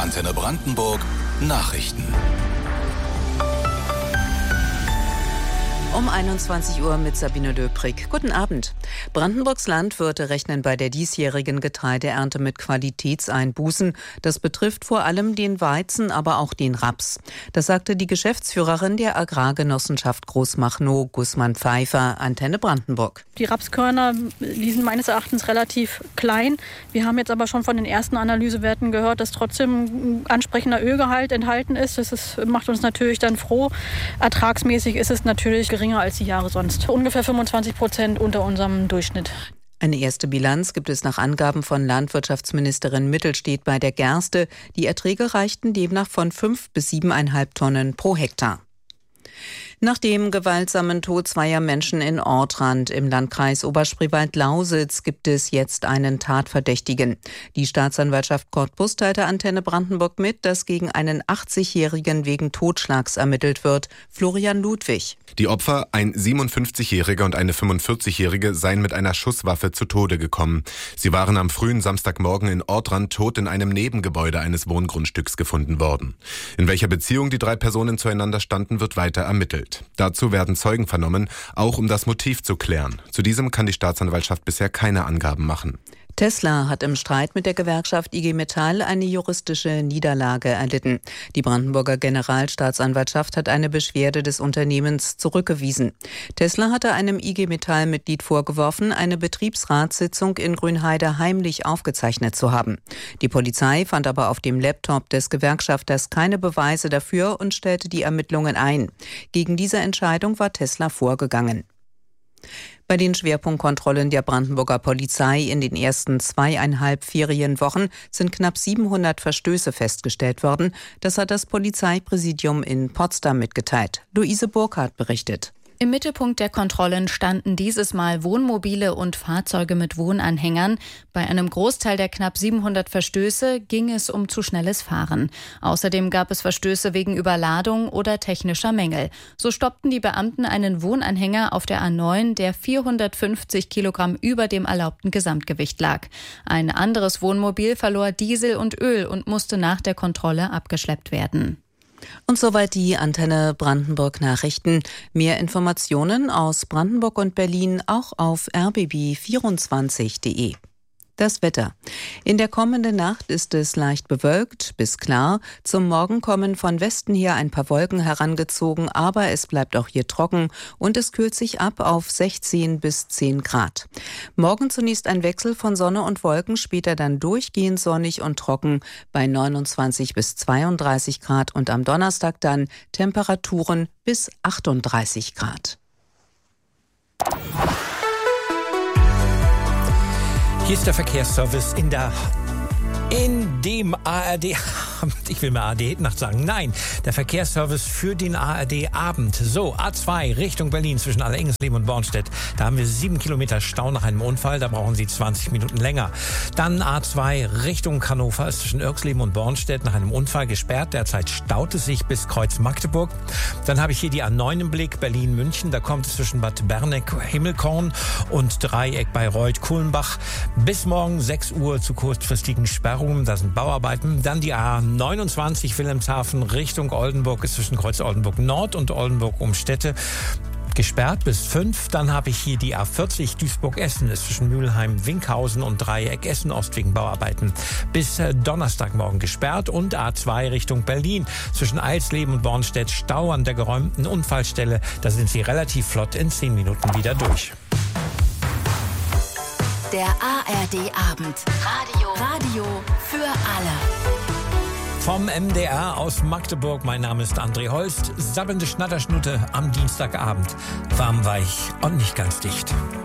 Antenne Brandenburg Nachrichten. Um 21 Uhr mit Sabine Döprig. Guten Abend. Brandenburgs Landwirte rechnen bei der diesjährigen Getreideernte mit Qualitätseinbußen. Das betrifft vor allem den Weizen, aber auch den Raps. Das sagte die Geschäftsführerin der Agrargenossenschaft Großmachnow, Gusman Pfeiffer, Antenne Brandenburg. Die Rapskörner ließen meines Erachtens relativ klein. Wir haben jetzt aber schon von den ersten Analysewerten gehört, dass trotzdem ein ansprechender Ölgehalt enthalten ist. Das macht uns natürlich dann froh. Ertragsmäßig ist es natürlich geringer als die Jahre sonst. Ungefähr 25% unter unserem Durchschnitt. Eine erste Bilanz gibt es nach Angaben von Landwirtschaftsministerin Mittelstedt bei der Gerste. Die Erträge reichten demnach von 5 bis 7,5 Tonnen pro Hektar. Nach dem gewaltsamen Tod zweier Menschen in Ortrand im Landkreis Oberspreewald-Lausitz gibt es jetzt einen Tatverdächtigen. Die Staatsanwaltschaft Cottbus teilte Antenne Brandenburg mit, dass gegen einen 80-Jährigen wegen Totschlags ermittelt wird. Florian Ludwig. Die Opfer, ein 57-Jähriger und eine 45-Jährige, seien mit einer Schusswaffe zu Tode gekommen. Sie waren am frühen Samstagmorgen in Ortrand tot in einem Nebengebäude eines Wohngrundstücks gefunden worden. In welcher Beziehung die drei Personen zueinander standen, wird weiter ermittelt. Dazu werden Zeugen vernommen, auch um das Motiv zu klären. Zu diesem kann die Staatsanwaltschaft bisher keine Angaben machen. Tesla hat im Streit mit der Gewerkschaft IG Metall eine juristische Niederlage erlitten. Die Brandenburger Generalstaatsanwaltschaft hat eine Beschwerde des Unternehmens zurückgewiesen. Tesla hatte einem IG Metall-Mitglied vorgeworfen, eine Betriebsratssitzung in Grünheide heimlich aufgezeichnet zu haben. Die Polizei fand aber auf dem Laptop des Gewerkschafters keine Beweise dafür und stellte die Ermittlungen ein. Gegen diese Entscheidung war Tesla vorgegangen. Bei den Schwerpunktkontrollen der Brandenburger Polizei in den ersten 2,5 Ferienwochen sind knapp 700 Verstöße festgestellt worden. Das hat das Polizeipräsidium in Potsdam mitgeteilt. Luise Burkhardt berichtet. Im Mittelpunkt der Kontrollen standen dieses Mal Wohnmobile und Fahrzeuge mit Wohnanhängern. Bei einem Großteil der knapp 700 Verstöße ging es um zu schnelles Fahren. Außerdem gab es Verstöße wegen Überladung oder technischer Mängel. So stoppten die Beamten einen Wohnanhänger auf der A9, der 450 Kilogramm über dem erlaubten Gesamtgewicht lag. Ein anderes Wohnmobil verlor Diesel und Öl und musste nach der Kontrolle abgeschleppt werden. Und soweit die Antenne Brandenburg Nachrichten. Mehr Informationen aus Brandenburg und Berlin auch auf rbb24.de. Das Wetter. In der kommenden Nacht ist es leicht bewölkt bis klar. Zum Morgen kommen von Westen her ein paar Wolken herangezogen, aber es bleibt auch hier trocken und es kühlt sich ab auf 16 bis 10 Grad. Morgen zunächst ein Wechsel von Sonne und Wolken, später dann durchgehend sonnig und trocken bei 29 bis 32 Grad und am Donnerstag dann Temperaturen bis 38 Grad. Hier ist der Verkehrsservice in dem ARD-Abend. Ich will mal ARD-Nacht sagen. Nein, der Verkehrsservice für den ARD-Abend. So, A2 Richtung Berlin zwischen Alleringsleben und Bornstedt. Da haben wir 7 Kilometer Stau nach einem Unfall. Da brauchen Sie 20 Minuten länger. Dann A2 Richtung Hannover ist zwischen Irxleben und Bornstedt nach einem Unfall gesperrt. Derzeit staut es sich bis Kreuz Magdeburg. Dann habe ich hier die A9 im Blick, Berlin-München. Da kommt es zwischen Bad Berneck-Himmelkorn und Dreieck bei Reuth-Kulmbach bis morgen 6 Uhr zu kurzfristigen Sperrungen. Da sind Bauarbeiten. Dann die A29 Wilhelmshaven Richtung Oldenburg ist zwischen Kreuz Oldenburg Nord und Oldenburg Umstädte gesperrt bis 5. Dann habe ich hier die A40 Duisburg-Essen ist zwischen Mülheim-Winkhausen und Dreieck Essen-Ost wegen Bauarbeiten bis Donnerstagmorgen gesperrt. Und A2 Richtung Berlin zwischen Eilsleben und Bornstedt Stau an der geräumten Unfallstelle. Da sind Sie relativ flott in 10 Minuten wieder durch. Der ARD-Abend. Radio für alle. Vom MDR aus Magdeburg, mein Name ist André Holst. Sabbelnde Schnatterschnutte am Dienstagabend. Warm, weich und nicht ganz dicht.